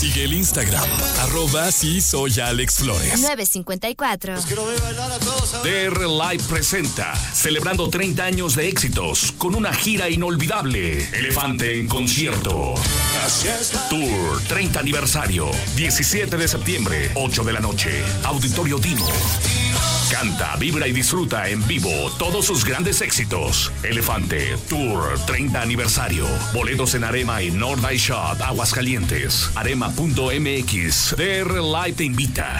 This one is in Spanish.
Sigue el Instagram, @sí soy Alex Flores. 954. DR Live presenta, celebrando 30 años de éxitos, con una gira inolvidable. Elefante en concierto. Tour 30 aniversario. 17 de septiembre, 8 de la noche. Auditorio Dino. Canta, vibra y disfruta en vivo todos sus grandes éxitos. Elefante Tour 30 aniversario. Boletos en Arema y North Eye Shop, Aguascalientes. Arema.mx. DR Live te invita.